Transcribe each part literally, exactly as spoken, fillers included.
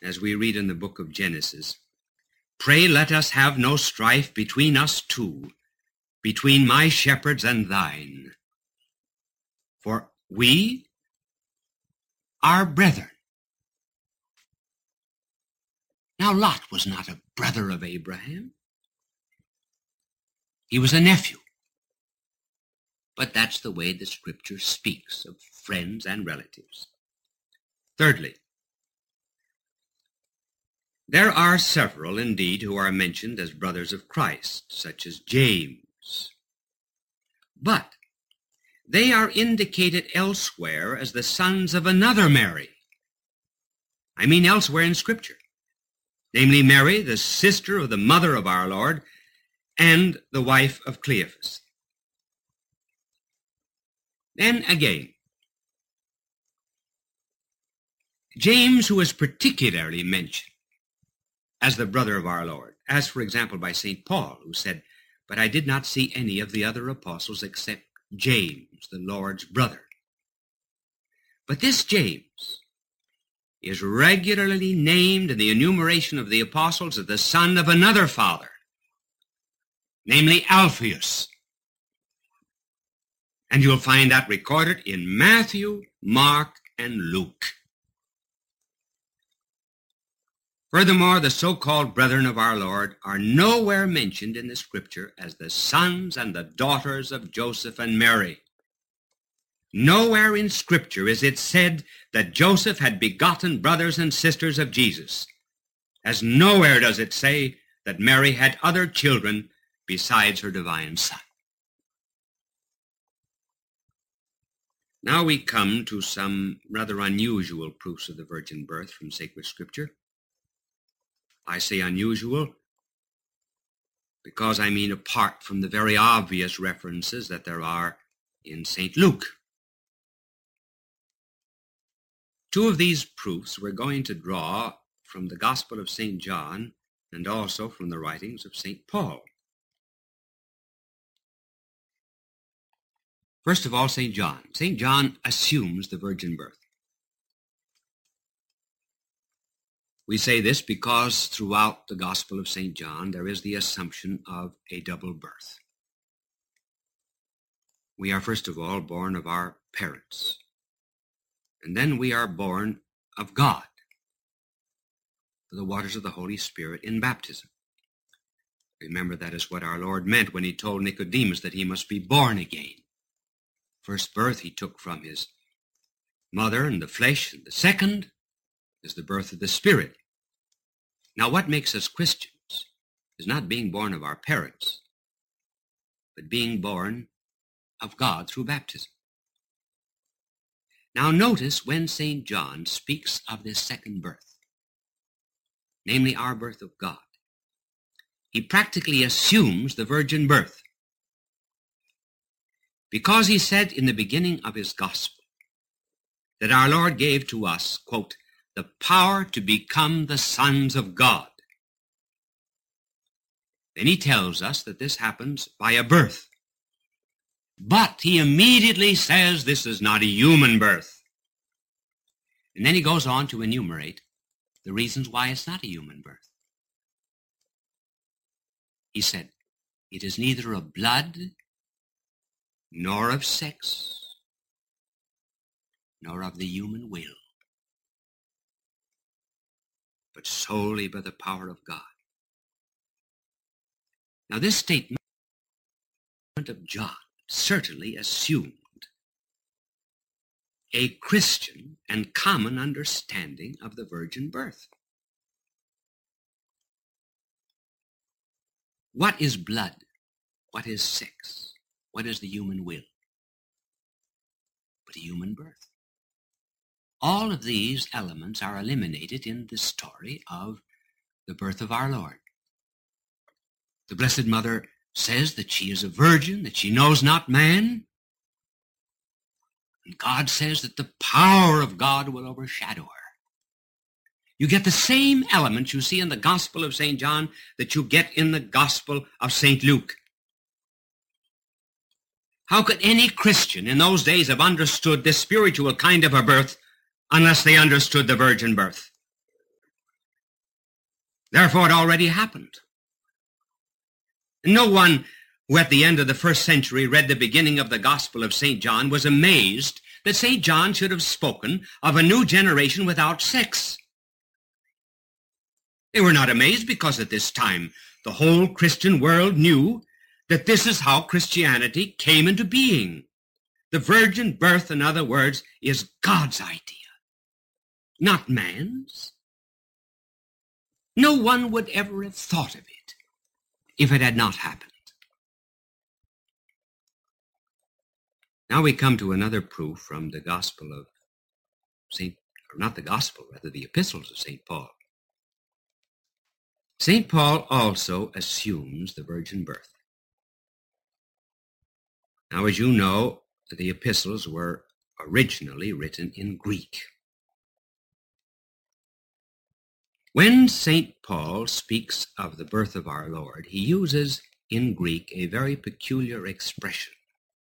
as we read in the book of Genesis, "Pray let us have no strife between us two, between my shepherds and thine. For we are brethren." Now Lot was not a brother of Abraham. He was a nephew. But that's the way the Scripture speaks of friends and relatives. Thirdly, there are several, indeed, who are mentioned as brothers of Christ, such as James. But they are indicated elsewhere as the sons of another Mary. I mean elsewhere in Scripture, namely Mary, the sister of the mother of our Lord, and the wife of Cleophas. Then again, James, who is particularly mentioned as the brother of our Lord, as for example by Saint Paul, who said, "But I did not see any of the other apostles except James, the Lord's brother." But this James is regularly named in the enumeration of the apostles as the son of another father, namely Alphaeus. And you'll find that recorded in Matthew, Mark, and Luke. Furthermore, the so-called brethren of our Lord are nowhere mentioned in the Scripture as the sons and the daughters of Joseph and Mary. Nowhere in Scripture is it said that Joseph had begotten brothers and sisters of Jesus, as nowhere does it say that Mary had other children besides her divine Son. Now we come to some rather unusual proofs of the virgin birth from sacred Scripture. I say unusual because I mean apart from the very obvious references that there are in Saint Luke. Two of these proofs we're going to draw from the Gospel of Saint John and also from the writings of Saint Paul. First of all, Saint John. Saint John assumes the virgin birth. We say this because throughout the Gospel of Saint John there is the assumption of a double birth. We are first of all born of our parents, and then we are born of God through the waters of the Holy Spirit in baptism. Remember, that is what our Lord meant when he told Nicodemus that he must be born again. First birth he took from his mother and the flesh, and the second is the birth of the Spirit. Now, what makes us Christians is not being born of our parents, but being born of God through baptism. Now, notice when Saint John speaks of this second birth, namely our birth of God, he practically assumes the virgin birth, because he said in the beginning of his gospel that our Lord gave to us, quote, the power to become the sons of God. Then he tells us that this happens by a birth. But he immediately says this is not a human birth. And then he goes on to enumerate the reasons why it's not a human birth. He said, it is neither of blood, nor of sex, nor of the human will, but solely by the power of God. Now, this statement of John certainly assumed a Christian and common understanding of the virgin birth. What is blood? What is sex? What is the human will? But a human birth. All of these elements are eliminated in the story of the birth of our Lord. The Blessed Mother says that she is a virgin, that she knows not man. And God says that the power of God will overshadow her. You get the same elements you see in the Gospel of Saint John that you get in the Gospel of Saint Luke. How could any Christian in those days have understood this spiritual kind of a birth unless they understood the virgin birth? Therefore, it already happened. No one who at the end of the first century read the beginning of the Gospel of Saint John was amazed that Saint John should have spoken of a new generation without sex. They were not amazed because at this time the whole Christian world knew that this is how Christianity came into being. The virgin birth, in other words, is God's idea, not man's. No one would ever have thought of it if it had not happened. Now we come to another proof from the Gospel of Saint, or not the Gospel, rather the epistles of Saint Paul. Saint Paul also assumes the virgin birth. Now, as you know, the epistles were originally written in Greek. When Saint Paul speaks of the birth of our Lord, he uses in Greek a very peculiar expression.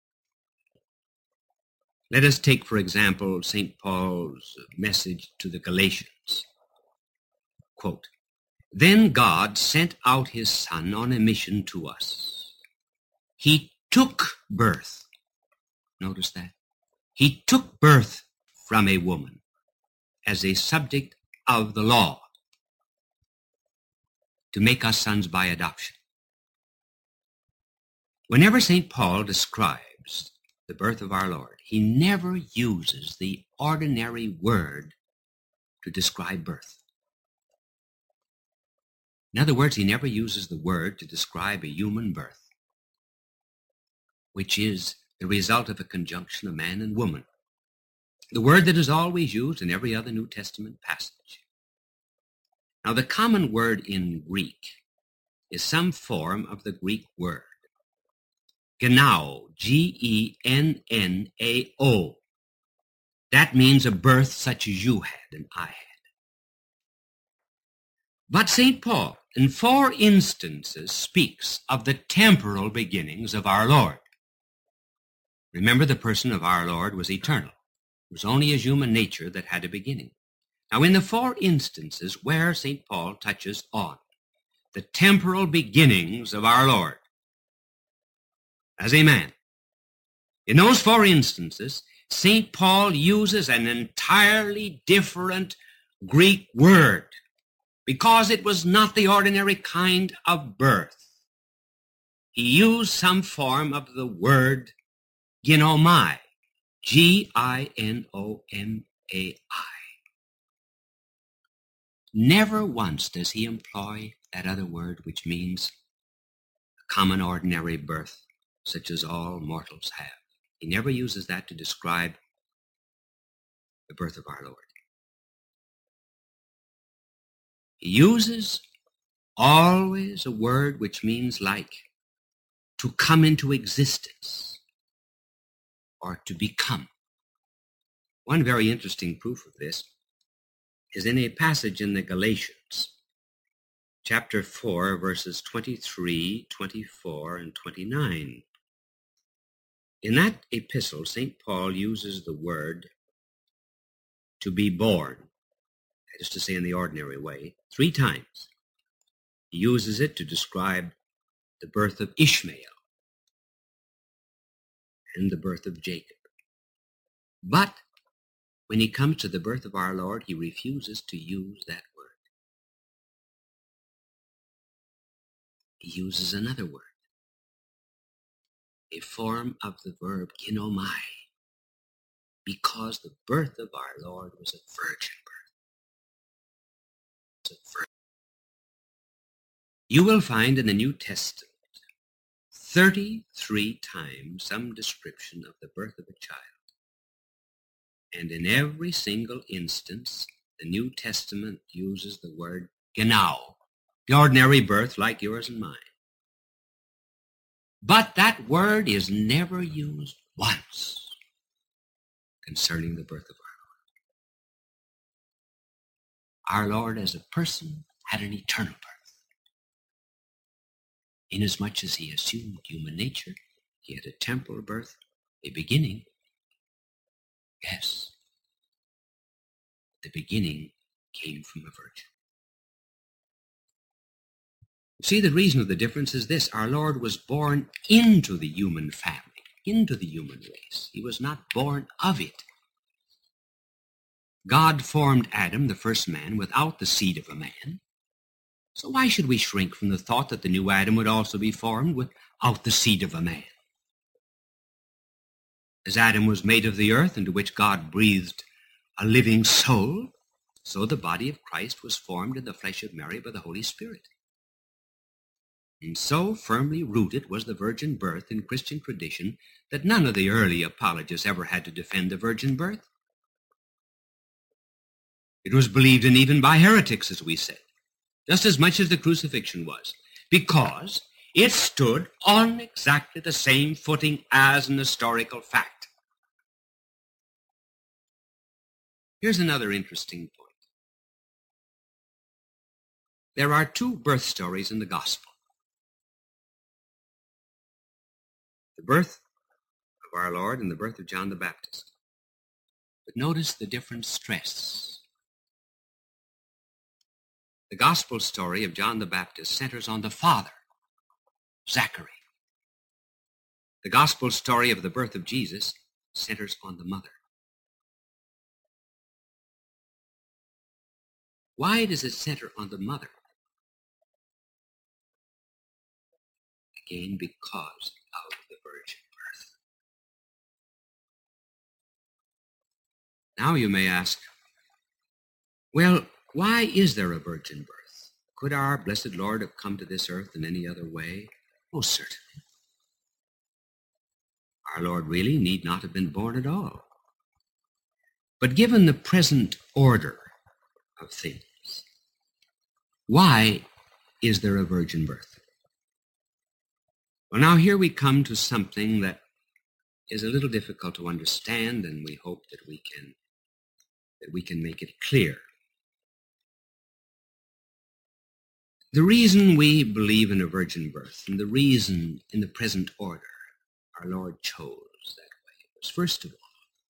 Let us take, for example, Saint Paul's message to the Galatians. Quote, "Then God sent out his Son on a mission to us. He took birth." Notice that. He took birth from a woman as a subject of the law to make us sons by adoption. Whenever Saint Paul describes the birth of our Lord, he never uses the ordinary word to describe birth. In other words, he never uses the word to describe a human birth, which is the result of a conjunction of man and woman, the word that is always used in every other New Testament passage. Now, the common word in Greek is some form of the Greek word, genao, G E N N A O. That means a birth such as you had and I had. But Saint Paul, in four instances, speaks of the temporal beginnings of our Lord. Remember, the person of our Lord was eternal. It was only his human nature that had a beginning. Now, in the four instances where Saint Paul touches on the temporal beginnings of our Lord as a man, in those four instances, Saint Paul uses an entirely different Greek word because it was not the ordinary kind of birth. He used some form of the word ginomai, G I N O M A I. Never once does he employ that other word which means a common ordinary birth, such as all mortals have. He never uses that to describe the birth of our Lord. He uses always a word which means like to come into existence or to become. One very interesting proof of this is in a passage in the Galatians, chapter four, verses twenty-three, twenty-four, and twenty-nine. In that epistle, Saint Paul uses the word to be born, that is to say in the ordinary way, three times. He uses it to describe the birth of Ishmael and the birth of Jacob. But when he comes to the birth of our Lord, he refuses to use that word. He uses another word, a form of the verb ginomai, because the birth of our Lord was a virgin birth. It's a virgin. You will find in the New Testament thirty-three times some description of the birth of a child. And in every single instance, the New Testament uses the word genau, the ordinary birth like yours and mine. But that word is never used once concerning the birth of our Lord. Our Lord as a person had an eternal birth. Inasmuch as he assumed human nature, he had a temporal birth, a beginning. Yes, the beginning came from a virgin. See, the reason of the difference is this. Our Lord was born into the human family, into the human race. He was not born of it. God formed Adam, the first man, without the seed of a man. So why should we shrink from the thought that the new Adam would also be formed without the seed of a man? As Adam was made of the earth, into which God breathed a living soul, so the body of Christ was formed in the flesh of Mary by the Holy Spirit. And so firmly rooted was the virgin birth in Christian tradition that none of the early apologists ever had to defend the virgin birth. It was believed in even by heretics, as we said, just as much as the crucifixion was, because it stood on exactly the same footing as an historical fact. Here's another interesting point. There are two birth stories in the gospel. The birth of our Lord and the birth of John the Baptist. But notice the different stress. The gospel story of John the Baptist centers on the father, Zachary. The gospel story of the birth of Jesus centers on the mother. Why does it center on the mother? Again, because of the virgin birth. Now you may ask, well, why is there a virgin birth? Could our blessed Lord have come to this earth in any other way? Most certainly. Our Lord really need not have been born at all. But given the present order of things, why is there a virgin birth? Well, now here we come to something that is a little difficult to understand, and we hope that we can, that we can make it clear. The reason we believe in a virgin birth and the reason in the present order our Lord chose that way was, first of all,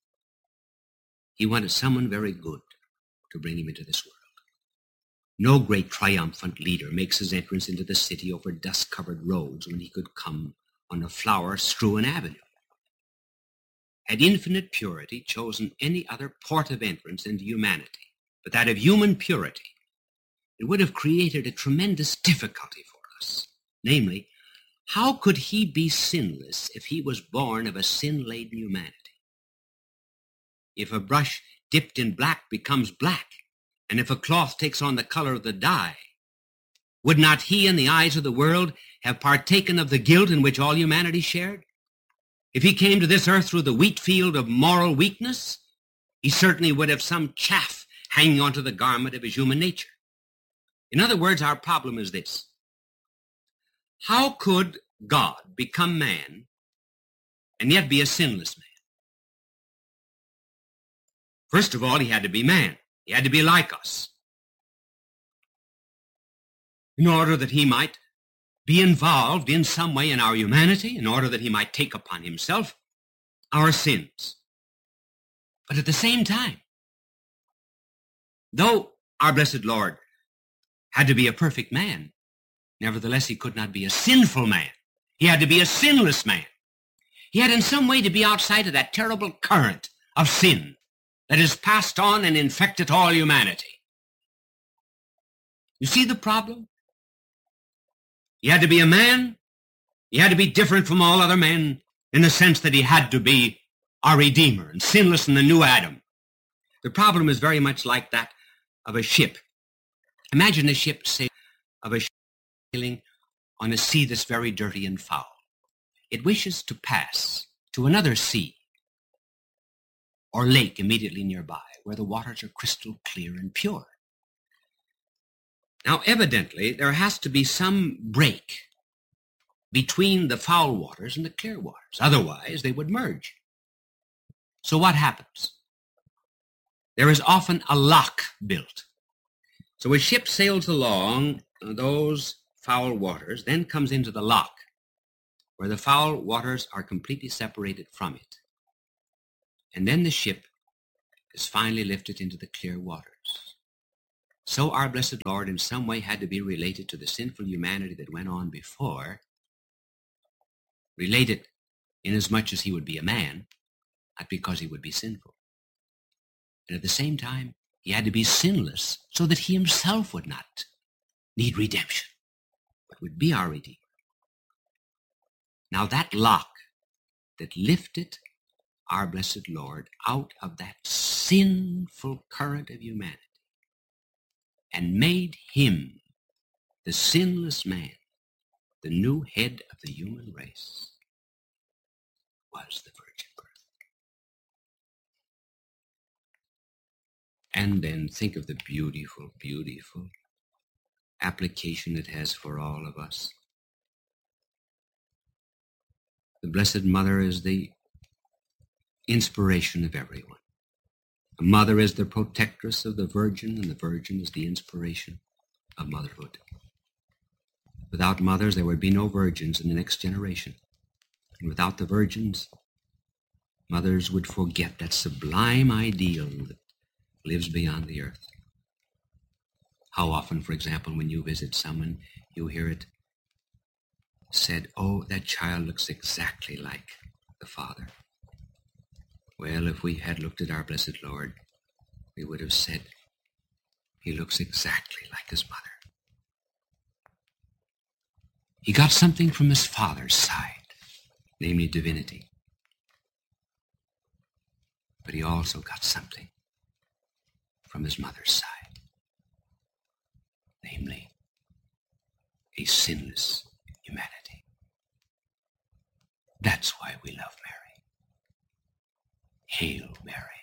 he wanted someone very good to bring him into this world. No great triumphant leader makes his entrance into the city over dust-covered roads when he could come on a flower-strewn avenue. Had infinite purity chosen any other port of entrance into humanity but that of human purity, it would have created a tremendous difficulty for us. Namely, how could he be sinless if he was born of a sin-laden humanity? If a brush dipped in black becomes black, and if a cloth takes on the color of the dye, would not he in the eyes of the world have partaken of the guilt in which all humanity shared? If he came to this earth through the wheat field of moral weakness, he certainly would have some chaff hanging onto the garment of his human nature. In other words, our problem is this. How could God become man and yet be a sinless man? First of all, he had to be man. He had to be like us, in order that he might be involved in some way in our humanity, in order that he might take upon himself our sins. But at the same time, though our blessed Lord had to be a perfect man, nevertheless he could not be a sinful man. He had to be a sinless man. He had in some way to be outside of that terrible current of sin that is passed on and infected all humanity. You see the problem? He had to be a man. He had to be different from all other men in the sense that he had to be our Redeemer and sinless in the new Adam. The problem is very much like that of a ship. Imagine a ship sailing of a sailing on a sea that's very dirty and foul. It wishes to pass to another sea or lake immediately nearby where the waters are crystal clear and pure. Now, evidently, there has to be some break between the foul waters and the clear waters. Otherwise, they would merge. So what happens? There is often a lock built. So a ship sails along those foul waters, then comes into the lock, where the foul waters are completely separated from it. And then the ship is finally lifted into the clear waters. So our blessed Lord in some way had to be related to the sinful humanity that went on before, related inasmuch as he would be a man, not because he would be sinful. And at the same time, he had to be sinless so that he himself would not need redemption, but would be our Redeemer. Now that lock that lifted our blessed Lord out of that sinful current of humanity and made him, the sinless man, the new head of the human race, was the virgin birth. And then think of the beautiful, beautiful application it has for all of us. The Blessed Mother is the inspiration of everyone. The mother is the protectress of the virgin, and the virgin is the inspiration of motherhood. Without mothers, there would be no virgins in the next generation. And without the virgins, mothers would forget that sublime ideal that lives beyond the earth. How often, for example, when you visit someone, you hear it said, "Oh, that child looks exactly like the father." Well, if we had looked at our blessed Lord, we would have said, he looks exactly like his mother. He got something from his father's side, namely divinity. But he also got something from his mother's side, namely a sinless humanity. That's why we love Mary. Hail Mary.